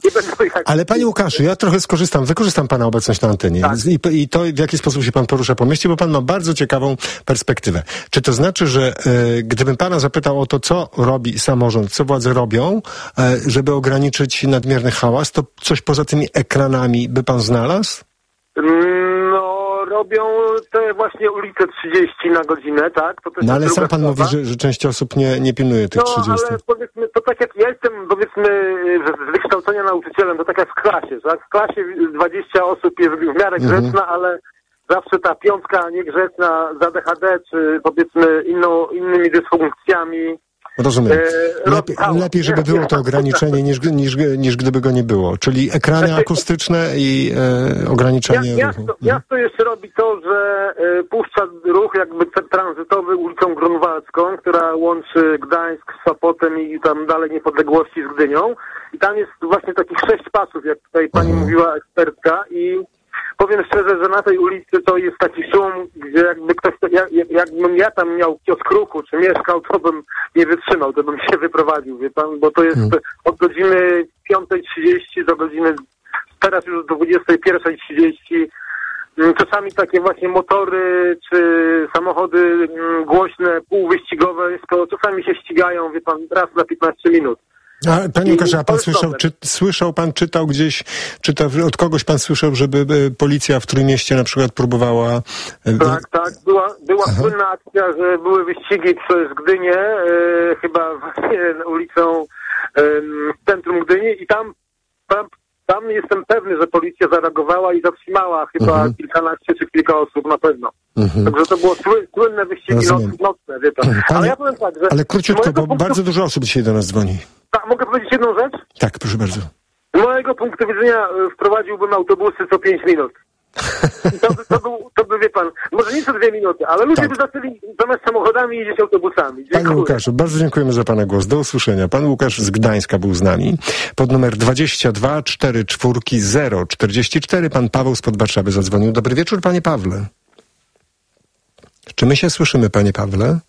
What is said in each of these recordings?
nie będą jak... Ale panie Łukaszu, ja trochę wykorzystam pana obecność na antenie Tak. i to, w jaki sposób się pan porusza po mieście, bo pan ma bardzo ciekawą perspektywę. Czy to znaczy, że gdybym pana zapytał o to, co robi samorząd, co władze robią, żeby ograniczyć nadmierny hałas, to coś poza tymi ekranami by pan znalazł? No, robią te właśnie ulice 30 na godzinę, tak? To też No jest ale sam druga pan sprawa. mówi, że część osób nie pilnuje tych 30. No, ale powiedzmy, to tak jak ja jestem, powiedzmy, z wykształcenia nauczycielem, to tak jak w klasie, tak? W klasie 20 osób jest w miarę grzeczna, ale zawsze ta piątka niegrzeczna z ADHD, czy powiedzmy innymi dysfunkcjami. Rozumiem. Lepiej, żeby było to ograniczenie niż gdyby go nie było. Czyli ekrany akustyczne i ograniczenie ruchu. Miasto jeszcze robi to, że puszcza ruch jakby tranzytowy ulicą Grunwaldzką, która łączy Gdańsk z Sopotem i tam dalej Niepodległości z Gdynią. I tam jest właśnie takich 6 pasów, jak tutaj pani mówiła ekspertka, i powiem szczerze, że na tej ulicy to jest taki szum, gdzie jakby ktoś, jakbym ja tam miał kiosk ruchu, czy mieszkał, to bym nie wytrzymał, to bym się wyprowadził, wie pan, bo to jest od godziny 5:30 do godziny, teraz już do 21:30. Czasami takie właśnie motory, czy samochody głośne, półwyścigowe, czasami się ścigają, wie pan, raz na 15 minut. Panie Łukaszu, a pan czytał gdzieś, od kogoś pan słyszał, żeby policja w Trójmieście na przykład próbowała... Tak, była słynna akcja, że były wyścigi przez Gdynię, chyba właśnie ulicą w centrum Gdyni i tam jestem pewny, że policja zareagowała i zatrzymała chyba kilkanaście czy kilka osób na pewno. Także to było słynne wyścigi nocne, wie pan. Ale ja powiem tak, że... Ale króciutko, bo bardzo dużo osób dzisiaj do nas dzwoni. Tak, mogę powiedzieć jedną rzecz? Tak, proszę bardzo. Z mojego punktu widzenia wprowadziłbym autobusy co 5 minut. I to by, wie pan, może nie co 2 minuty, ale ludzie by zaczęli zamiast samochodami jeździć autobusami. Dziękuję. Panie Łukaszu, bardzo dziękujemy za pana głos. Do usłyszenia. Pan Łukasz z Gdańska był z nami. Pod numer 22 44 044. Pan Paweł spod Warszawy zadzwonił. Dobry wieczór, panie Pawle. Czy my się słyszymy, panie Pawle?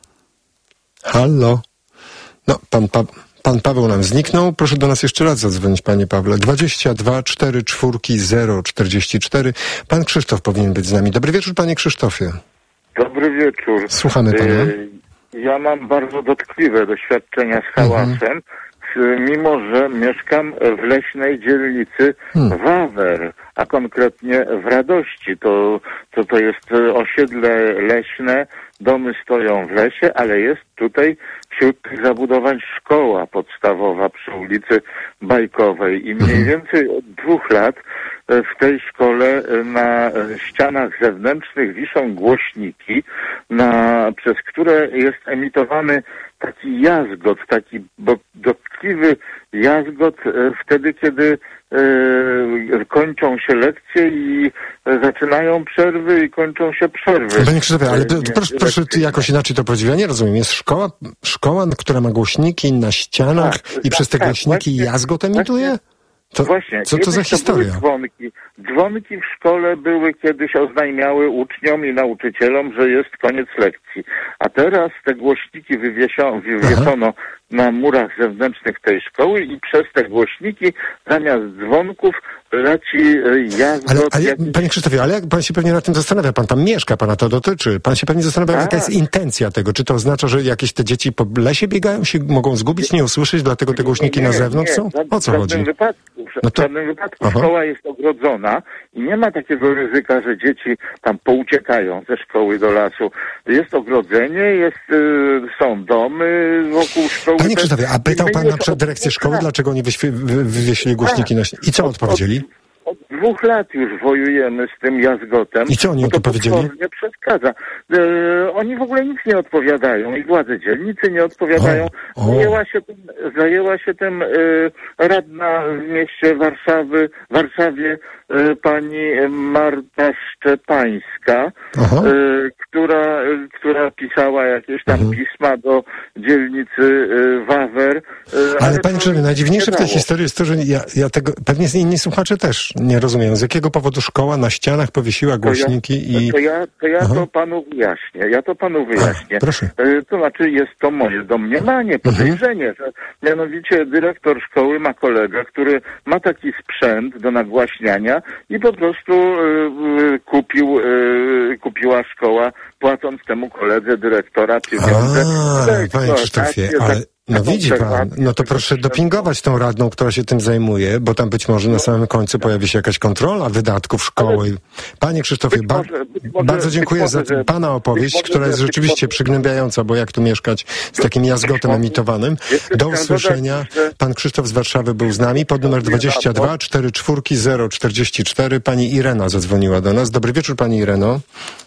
Halo? No, pan Paweł nam zniknął. Proszę do nas jeszcze raz zadzwonić, panie Pawle. 22 44 044. Pan Krzysztof powinien być z nami. Dobry wieczór, panie Krzysztofie. Dobry wieczór. Słuchamy pana. Ja mam bardzo dotkliwe doświadczenia z hałasem, mimo że mieszkam w leśnej dzielnicy Wawer, a konkretnie w Radości. To jest osiedle leśne, domy stoją w lesie, ale jest tutaj wśród tych zabudowań szkoła podstawowa przy ulicy Bajkowej i mniej więcej od 2 lat w tej szkole na ścianach zewnętrznych wiszą głośniki, przez które jest emitowany taki jazgot, taki dotkliwy jazgot wtedy, kiedy kończą się lekcje i zaczynają przerwy i kończą się przerwy. Panie Krzysztofie, ale proszę jakoś inaczej to powiedzieć. Ja nie rozumiem. Jest szkoła, która ma głośniki na ścianach i przez te głośniki jazgot emituje? Co to za historia? Dzwonki w szkole były kiedyś, oznajmiały uczniom i nauczycielom, że jest koniec lekcji. A teraz te głośniki wywieszono na murach zewnętrznych tej szkoły i przez te głośniki zamiast dzwonków leci jazgot. Ale panie Krzysztofie, ale jak pan się pewnie nad tym zastanawia, pan tam mieszka, pana to dotyczy. Pan się pewnie zastanawia, jaka jest intencja tego. Czy to oznacza, że jakieś te dzieci po lesie biegają, się mogą zgubić, nie usłyszeć, dlatego te głośniki na zewnątrz są? O co chodzi? W żadnym wypadku szkoła jest ogrodzona i nie ma takiego ryzyka, że dzieci tam pouciekają ze szkoły do lasu. Jest ogrodzenie, są domy wokół szkoły. Panie Krzysztofie, a pytał pan na przykład dyrekcję szkoły, dlaczego oni wywiesili głośniki na ścianie? I co odpowiedzieli? Od 2 lat już wojujemy z tym jazgotem. I co oni to powiedzieli? Nie przeszkadza. Oni w ogóle nic nie odpowiadają i władze dzielnicy nie odpowiadają. Zajęła się tym radna w mieście Warszawie pani Marta Szczepańska, która pisała jakieś tam pisma do dzielnicy Wawer. Ale panie Krzysztofie, najdziwniejsze w tej historii jest to, że ja tego, pewnie inni słuchacze też nie rozumiem. rozumiem. Z jakiego powodu szkoła na ścianach powiesiła głośniki i... To panu wyjaśnię. Proszę. To znaczy jest to moje domniemanie, podejrzenie, że mianowicie dyrektor szkoły ma kolegę, który ma taki sprzęt do nagłaśniania i po prostu kupiła szkoła, płacąc temu koledze dyrektora pieniądze. Panie Krzysztofie, ale... No widzi pan, no to proszę dopingować tą radną, która się tym zajmuje, bo tam być może na samym końcu pojawi się jakaś kontrola wydatków szkoły. Panie Krzysztofie, bardzo dziękuję za pana opowieść, która jest rzeczywiście przygnębiająca, bo jak tu mieszkać z takim jazgotem emitowanym. Do usłyszenia. Pan Krzysztof z Warszawy był z nami. Pod numer 22 44 044. Pani Irena zadzwoniła do nas. Dobry wieczór, pani Ireno.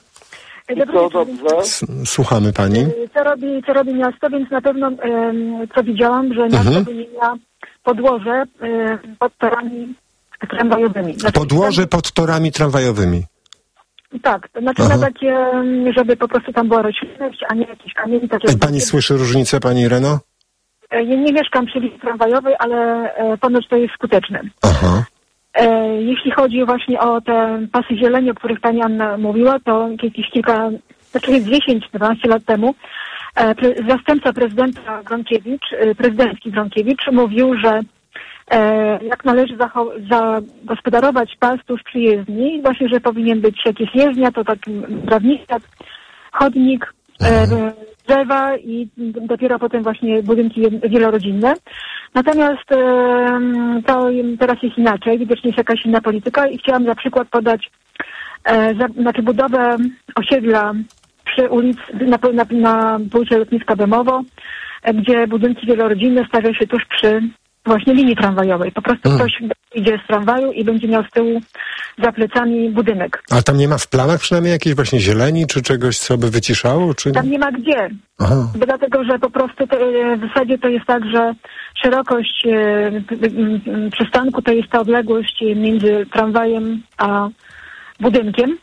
Słuchamy pani. Co robi miasto, więc na pewno co widziałam, że miasto wymienia podłoże pod torami tramwajowymi. Podłoże pod torami tramwajowymi. Tak, to znaczy na takie, żeby po prostu tam była roślinność, a nie jakieś kamienie. Pani słyszy różnicę, pani Ireno? Ja nie mieszkam przy linii tramwajowej, ale ponoć to jest skuteczne. Jeśli chodzi właśnie o te pasy zieleni, o których pani Anna mówiła, to jakieś 10-12 lat temu zastępca prezydenta prezydencki Gronkiewicz mówił, że jak należy zagospodarować pas tuż przy jezdni, właśnie, że powinien być jakieś jezdnia, to taki trawnictwo, chodnik, drzewa i dopiero potem właśnie budynki wielorodzinne. Natomiast to teraz jest inaczej, widocznie jest jakaś inna polityka i chciałam za przykład podać budowę osiedla przy ulicy, na pulsie lotniska Bemowo, gdzie budynki wielorodzinne stawia się tuż przy właśnie linii tramwajowej. Po prostu ktoś idzie z tramwaju i będzie miał z tyłu za plecami budynek. A tam nie ma w planach przynajmniej jakiejś właśnie zieleni, czy czegoś, co by wyciszało? Czy... Tam nie ma gdzie. Dlatego, że po prostu w zasadzie to jest tak, że szerokość przystanku to jest ta odległość między tramwajem a budynkiem.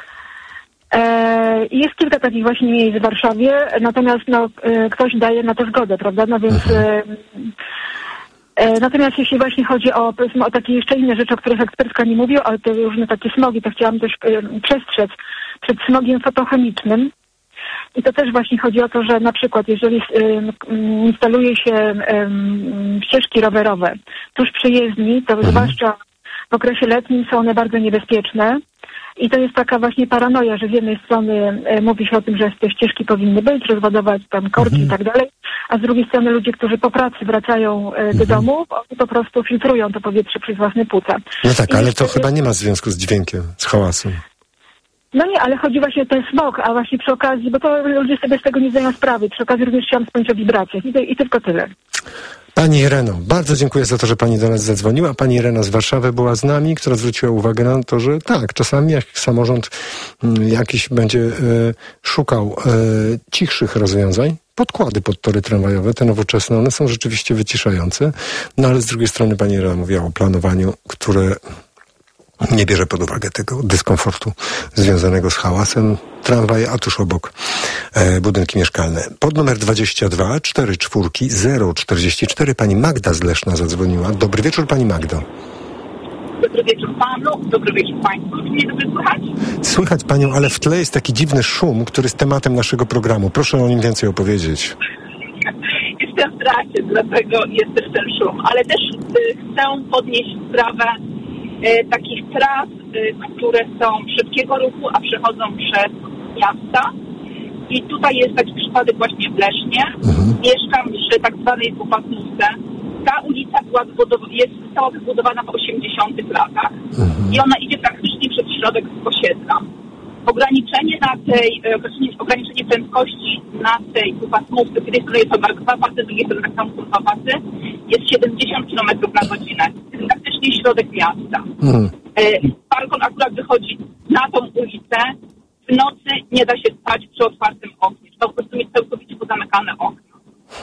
Jest kilka takich właśnie miejsc w Warszawie, natomiast ktoś daje na to zgodę, prawda? No więc... Natomiast jeśli właśnie chodzi o takie jeszcze inne rzeczy, o których ekspertka nie mówiła, ale te różne takie smogi, to chciałam też przestrzec przed smogiem fotochemicznym. I to też właśnie chodzi o to, że na przykład jeżeli instaluje się ścieżki rowerowe tuż przy jezdni, to zwłaszcza w okresie letnim są one bardzo niebezpieczne. I to jest taka właśnie paranoja, że z jednej strony mówi się o tym, że te ścieżki powinny być, rozładować tam korki i tak dalej, a z drugiej strony ludzie, którzy po pracy wracają do domu, oni po prostu filtrują to powietrze przez własne płuca. No tak, ale to chyba nie ma związku z dźwiękiem, z hałasem. No nie, ale chodzi właśnie o ten smog, a właśnie przy okazji, bo to ludzie sobie z tego nie zdają sprawy, przy okazji również chciałam wspomnieć o wibracjach i tylko tyle. Pani Ireno, bardzo dziękuję za to, że pani do nas zadzwoniła. Pani Irena z Warszawy była z nami, która zwróciła uwagę na to, że tak, czasami jak samorząd jakiś będzie szukał cichszych rozwiązań, podkłady pod tory tramwajowe, te nowoczesne, one są rzeczywiście wyciszające, no ale z drugiej strony pani Irena mówiła o planowaniu, które nie bierze pod uwagę tego dyskomfortu związanego z hałasem. Tramwaj, a tuż obok budynki mieszkalne. Pod numer 22 44 044 pani Magda z Leszna zadzwoniła. Dobry wieczór, pani Magdo. Dobry wieczór panu, dobry wieczór państwu. Czy mnie dobrze słychać? Słychać panią, ale w tle jest taki dziwny szum, który jest tematem naszego programu. Proszę o nim więcej opowiedzieć. Jestem w trasie, dlatego jest też ten szum. Ale też chcę podnieść sprawę takich tras, które są szybkiego ruchu, a przechodzą przez miasta. I tutaj jest taki przypadek właśnie w Lesznie. Mieszkam przy tak zwanej dwupasmówce. Ta ulica została wybudowana w 80 latach. I ona idzie praktycznie przez środek osiedla. Ograniczenie prędkości na tej dwupasmówce, z jednej strony są dwa pasy, z drugiej strony tak samo są dwa pasy, jest 70 km na godzinę. To jest praktycznie środek miasta. Balkon akurat wychodzi na tą ulicę. W nocy nie da się spać przy otwartym oknie. Trzeba po prostu mieć całkowicie pozamykane okno.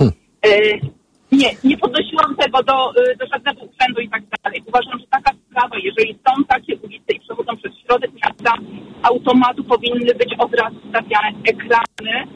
Nie podnosiłam tego do żadnego urzędu i tak dalej. Uważam, że taka sprawa, jeżeli są takie ulice i przechodzą przez środek miasta, automatu powinny być od razu stawiane ekrany,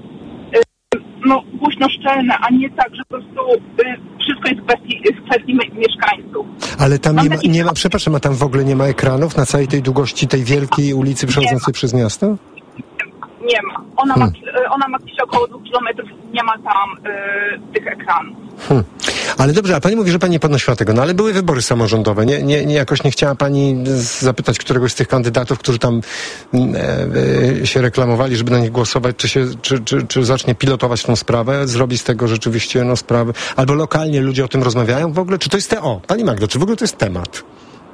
głośnoszczelne, a nie tak, że po prostu wszystko jest w kwestii mieszkańców. Ale tam nie ma, przepraszam, a tam w ogóle nie ma ekranów na całej tej długości tej wielkiej ulicy przechodzącej przez miasto? Nie ma. Ona ma gdzieś około 2 kilometrów, nie ma tam tych ekranów. Ale dobrze, a pani mówi, że pani nie podnosiła tego, no ale były wybory samorządowe. Jakoś nie chciała pani zapytać któregoś z tych kandydatów, którzy tam się reklamowali, żeby na nich głosować, czy zacznie pilotować tą sprawę, zrobi z tego rzeczywiście sprawę, albo lokalnie ludzie o tym rozmawiają w ogóle, czy to jest Pani Magdo, czy w ogóle to jest temat?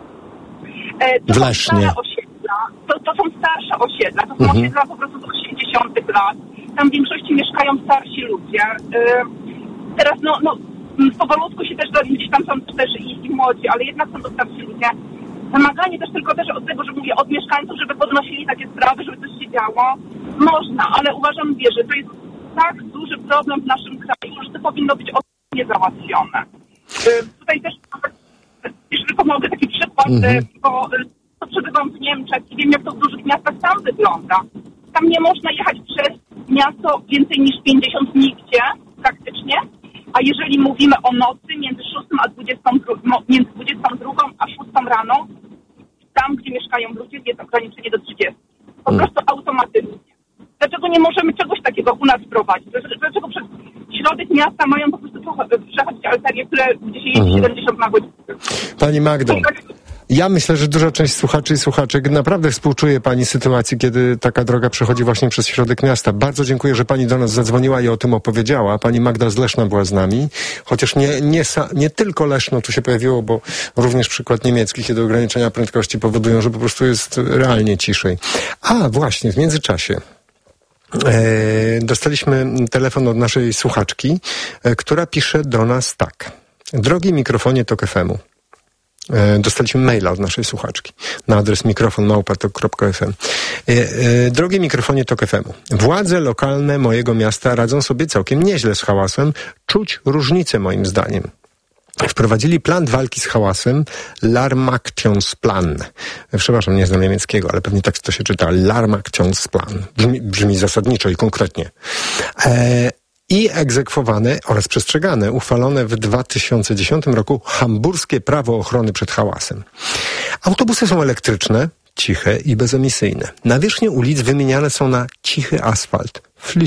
W Lesznie. To są starsze osiedla, to są osiedla po prostu z 80 lat. Tam w większości mieszkają starsi ludzie. Teraz powolutku się też gdzieś tam są też i młodzi, ale jednak są to starsi ludzie. Wymaganie też tylko też od tego, że mówię od mieszkańców, żeby podnosili takie sprawy, żeby coś się działo. Można, ale uważam, że to jest tak duży problem w naszym kraju, że to powinno być odpowiednio załatwione. Tutaj też, jeżeli pomogę taki przykład, bo przebywam w Niemczech i wiem, jak to w dużych miastach tam wygląda. Tam nie można jechać przez miasto więcej niż 50 nigdzie, praktycznie. A jeżeli mówimy o nocy między 6 a 22, między 22 a 6 rano, tam, gdzie mieszkają ludzie, jest ograniczenie do 30. Po prostu automatycznie. Dlaczego nie możemy czegoś takiego u nas wprowadzić? Dlaczego przez środek miasta mają po prostu przechodzić arterie, gdzie się jeździ 70 na godzinę? Pani Magdo, ja myślę, że duża część słuchaczy i słuchaczek naprawdę współczuje pani sytuacji, kiedy taka droga przechodzi właśnie przez środek miasta. Bardzo dziękuję, że pani do nas zadzwoniła i o tym opowiedziała. Pani Magda z Leszna była z nami. Chociaż nie tylko Leszno tu się pojawiło, bo również przykład niemiecki, kiedy ograniczenia prędkości powodują, że po prostu jest realnie ciszej. A właśnie, w międzyczasie dostaliśmy telefon od naszej słuchaczki, która pisze do nas tak. Drogi mikrofonie TOK FM-u. Dostaliśmy maila od naszej słuchaczki na adres mikrofon@tok.fm. Drogie mikrofonie TOK FM-u. Władze lokalne mojego miasta radzą sobie całkiem nieźle z hałasem. Czuć różnicę moim zdaniem. Wprowadzili plan walki z hałasem, Larmaktionsplan. Przepraszam, nie znam niemieckiego, ale pewnie tak to się czyta. Larmaktionsplan. Brzmi zasadniczo i konkretnie. I egzekwowane oraz przestrzegane, uchwalone w 2010 roku hamburskie prawo ochrony przed hałasem. Autobusy są elektryczne, ciche i bezemisyjne. Nawierzchnie ulic wymieniane są na cichy asfalt.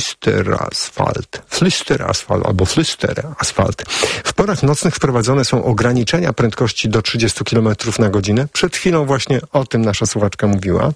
Flisterasfalt albo flisterasfalt. W porach nocnych wprowadzone są ograniczenia prędkości do 30 km na godzinę. Przed chwilą właśnie o tym nasza słuchaczka mówiła.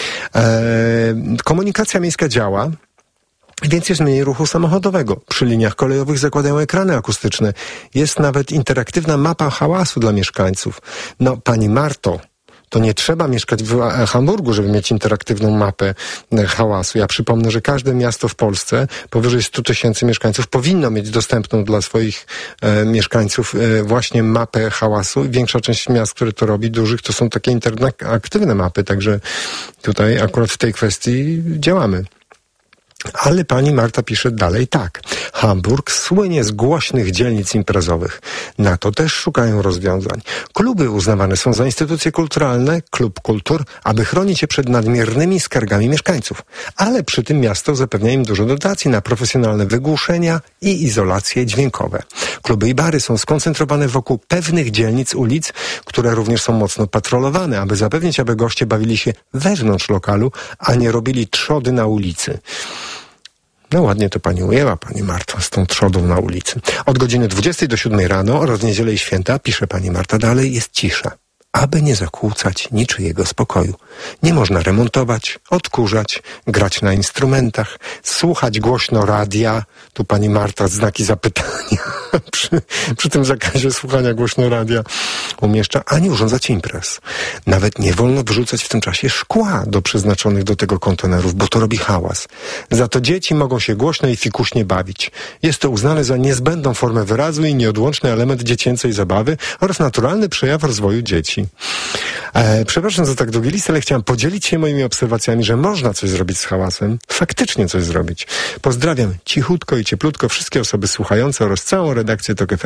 Komunikacja miejska działa. Więc jest mniej ruchu samochodowego. Przy liniach kolejowych zakładają ekrany akustyczne. Jest nawet interaktywna mapa hałasu dla mieszkańców. No, pani Marto, to nie trzeba mieszkać w Hamburgu, żeby mieć interaktywną mapę hałasu. Ja przypomnę, że każde miasto w Polsce powyżej 100 000 mieszkańców powinno mieć dostępną dla swoich mieszkańców właśnie mapę hałasu. Większa część miast, które to robi, dużych, to są takie interaktywne mapy. Także tutaj akurat w tej kwestii działamy. Ale pani Marta pisze dalej tak. Hamburg słynie z głośnych dzielnic imprezowych. Na to też szukają rozwiązań. Kluby uznawane są za instytucje kulturalne, klub kultur, aby chronić je przed nadmiernymi skargami mieszkańców. Ale przy tym miasto zapewnia im dużo dotacji na profesjonalne wygłuszenia i izolacje dźwiękowe. Kluby i bary są skoncentrowane wokół pewnych dzielnic ulic, które również są mocno patrolowane, aby zapewnić, aby goście bawili się wewnątrz lokalu, a nie robili trzody na ulicy. No ładnie to pani ujęła, pani Marto, z tą trzodą na ulicy. Od godziny 20 do 7 rano oraz w niedzielę i święta, pisze pani Marta dalej, jest cisza. Aby nie zakłócać niczyjego spokoju. Nie można remontować, odkurzać, grać na instrumentach, słuchać głośno radia. Tu pani Marta znaki zapytania przy tym zakazie słuchania głośno radia umieszcza, ani urządzać imprez. Nawet nie wolno wrzucać w tym czasie szkła do przeznaczonych do tego kontenerów, bo to robi hałas. Za to dzieci mogą się głośno i fikuśnie bawić. Jest to uznane za niezbędną formę wyrazu i nieodłączny element dziecięcej zabawy oraz naturalny przejaw rozwoju dzieci. Przepraszam za tak długi list, ale chciałem podzielić się moimi obserwacjami, że można coś zrobić z hałasem. Faktycznie coś zrobić. Pozdrawiam cichutko i cieplutko wszystkie osoby słuchające oraz całą redakcję TOK FM-u.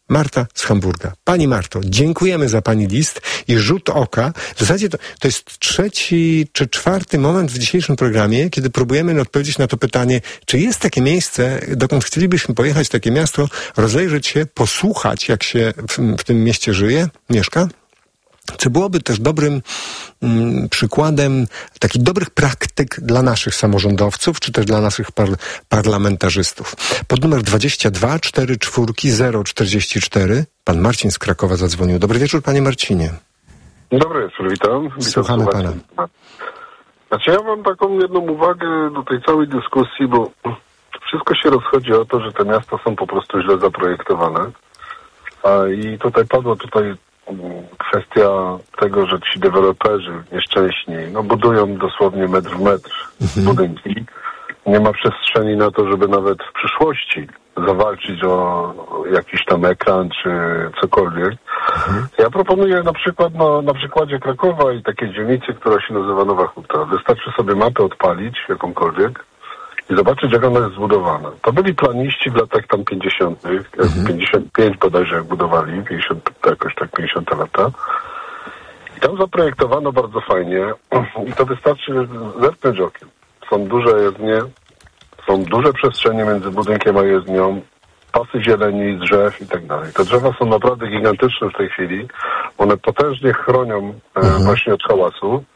Marta z Hamburga. Pani Marto, dziękujemy za pani list i rzut oka. W zasadzie to jest trzeci czy czwarty moment w dzisiejszym programie, kiedy próbujemy odpowiedzieć na to pytanie, czy jest takie miejsce, dokąd chcielibyśmy pojechać, takie miasto, rozejrzeć się, posłuchać, jak się w tym mieście żyje, mieszka? Co byłoby też dobrym przykładem takich dobrych praktyk dla naszych samorządowców, czy też dla naszych parlamentarzystów. Pod numer 22 44 044 pan Marcin z Krakowa zadzwonił. Dobry wieczór, panie Marcinie. Dobry wieczór, witam. Słuchamy pana. Znaczy ja mam taką jedną uwagę do tej całej dyskusji, bo wszystko się rozchodzi o to, że te miasta są po prostu źle zaprojektowane. I padła kwestia tego, że ci deweloperzy nieszczęśni budują dosłownie metr w metr budynki. Nie ma przestrzeni na to, żeby nawet w przyszłości zawalczyć o jakiś tam ekran czy cokolwiek. Ja proponuję na przykład na przykładzie Krakowa i takiej dzielnicy, która się nazywa Nowa Huta. Wystarczy sobie mapę odpalić, jakąkolwiek, i zobaczyć, jak ona jest zbudowana. To byli planiści w latach tam 50., 55 bodajże jak budowali, 50, jakoś tak 50 lata. I tam zaprojektowano bardzo fajnie i to wystarczy zerknąć okiem. Są duże jezdnie, są duże przestrzenie między budynkiem a jezdnią, pasy zieleni, drzew i tak dalej. Te drzewa są naprawdę gigantyczne w tej chwili. One potężnie chronią właśnie od hałasu.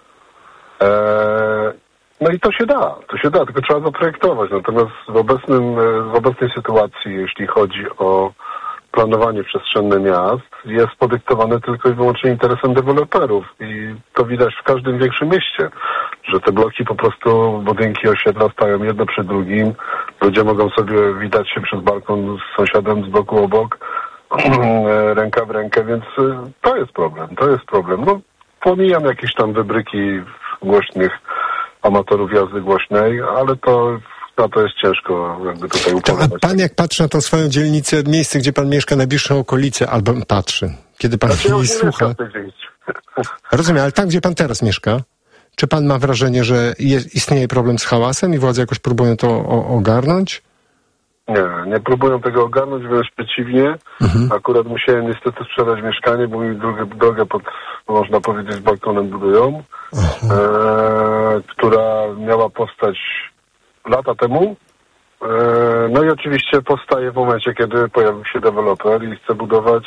No i to się da, tylko trzeba zaprojektować. Natomiast w obecnej sytuacji, jeśli chodzi o planowanie przestrzenne miast, jest podyktowane tylko i wyłącznie interesem deweloperów. I to widać w każdym większym mieście, że te bloki po prostu, budynki, osiedla stają jedno przy drugim. Ludzie mogą sobie widać się przez balkon z sąsiadem z bloku obok, ręka w rękę, więc to jest problem. No, pomijam jakieś tam wybryki głośnych amatorów jazdy głośnej, ale na to jest ciężko jakby tutaj upolować. A pan jak patrzy na tą swoją dzielnicę, miejsce, gdzie pan mieszka, najbliższą okolicę, albo patrzy, kiedy pan słucha. Rozumiem, ale tam, gdzie pan teraz mieszka, czy pan ma wrażenie, że istnieje problem z hałasem i władze jakoś próbują to ogarnąć? Nie próbują tego ogarnąć, wręcz przeciwnie. Akurat musiałem niestety sprzedać mieszkanie, bo mi drogę pod, można powiedzieć, balkonem budują, która miała powstać lata temu. No i oczywiście powstaje w momencie, kiedy pojawił się deweloper i chce budować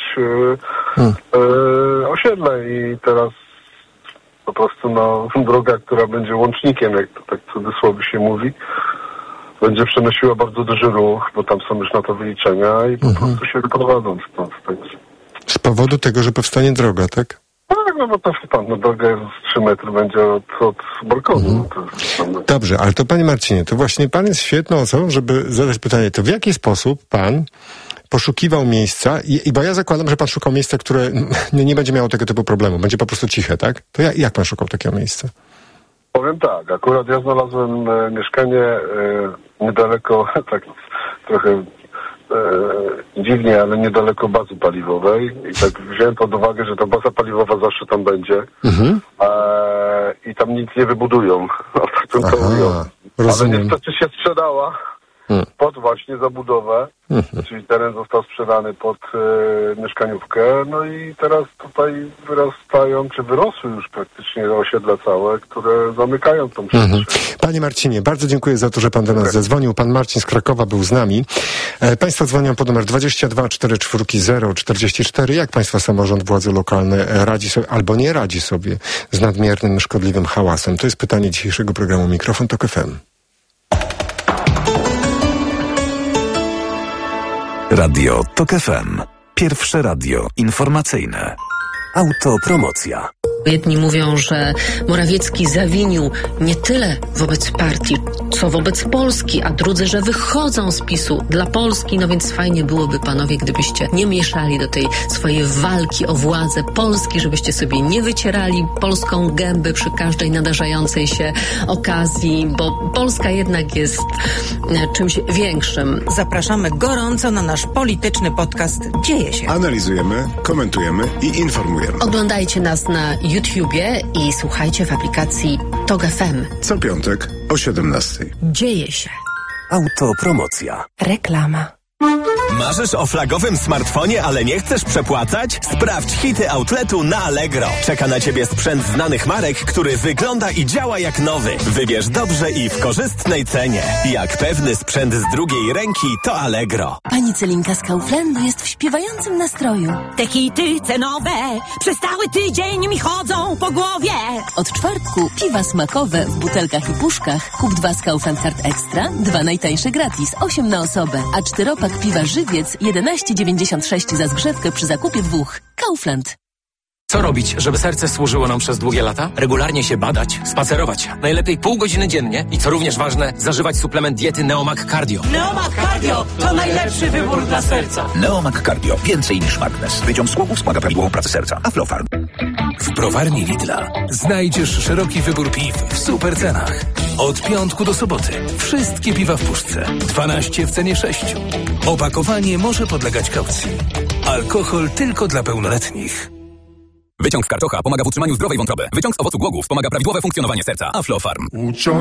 osiedle i teraz po prostu droga, która będzie łącznikiem, jak to tak w cudzysłowie się mówi, będzie przenosiła bardzo duży ruch, bo tam są już na to wyliczenia i po prostu się wyprowadzą stąd. Z powodu tego, że powstanie droga, tak? Tak, bo to droga jest 3 metry będzie od balkonu. Dobrze, ale to panie Marcinie, to właśnie pan jest świetną osobą, żeby zadać pytanie, to w jaki sposób pan poszukiwał miejsca, bo ja zakładam, że pan szukał miejsca, które nie będzie miało tego typu problemu, będzie po prostu ciche, tak? To jak pan szukał takiego miejsca? Powiem tak, akurat ja znalazłem mieszkanie niedaleko, tak trochę dziwnie, ale niedaleko bazy paliwowej i tak wziąłem pod uwagę, że ta baza paliwowa zawsze tam będzie i tam nic nie wybudują. Ale niestety się sprzedała pod właśnie zabudowę, czyli teren został sprzedany pod mieszkaniówkę, no i teraz tutaj wyrosły już praktycznie osiedla całe, które zamykają tą przestrzeń. Panie Marcinie, bardzo dziękuję za to, że pan do nas zadzwonił. Pan Marcin z Krakowa był z nami. Państwo dzwonią pod numer 22 44 044. Jak państwa samorząd, władze lokalne radzi sobie albo nie radzi sobie z nadmiernym, szkodliwym hałasem? To jest pytanie dzisiejszego programu Mikrofon Tok FM. Radio Tok FM. Pierwsze radio informacyjne. Autopromocja. Jedni mówią, że Morawiecki zawinił nie tyle wobec partii, co wobec Polski, a drudzy, że wychodzą z PiS-u dla Polski. No więc fajnie byłoby, panowie, gdybyście nie mieszali do tej swojej walki o władzę Polski, żebyście sobie nie wycierali polską gęby przy każdej nadarzającej się okazji, bo Polska jednak jest czymś większym. Zapraszamy gorąco na nasz polityczny podcast Dzieje się. Analizujemy, komentujemy i informujemy. Oglądajcie nas na YouTubie i słuchajcie w aplikacji Tok FM. Co piątek o 17:00. Dzieje się. Autopromocja. Reklama. Marzysz o flagowym smartfonie, ale nie chcesz przepłacać? Sprawdź hity outletu na Allegro. Czeka na Ciebie sprzęt znanych marek, który wygląda i działa jak nowy. Wybierz dobrze i w korzystnej cenie. Jak pewny sprzęt z drugiej ręki, to Allegro. Pani Celinka z Kauflandu jest w śpiewającym nastroju. Te hity cenowe przez cały tydzień mi chodzą po głowie. Od czwartku piwa smakowe w butelkach i puszkach. Kup 2 z Kaufland Card Extra, 2 najtańsze gratis, 8 na osobę. A 4-pak piwa Żywiec 11,96 za zgrzewkę przy zakupie 2. Kaufland. Co robić, żeby serce służyło nam przez długie lata? Regularnie się badać, spacerować. Najlepiej pół godziny dziennie i co również ważne, zażywać suplement diety Neomag Cardio. Neomag Cardio to najlepszy wybór dla serca. Neomag Cardio. Więcej niż magnes. Wyciąg z kłów wspomaga prawidłową pracę serca. Aflofarm. W browarni Lidla znajdziesz szeroki wybór piw w super cenach. Od piątku do soboty. Wszystkie piwa w puszce. 12 w cenie 6. Opakowanie może podlegać kaucji. Alkohol tylko dla pełnoletnich. Wyciąg z karczocha pomaga w utrzymaniu zdrowej wątroby. Wyciąg z owocu głogu wspomaga prawidłowe funkcjonowanie serca. Aflofarm.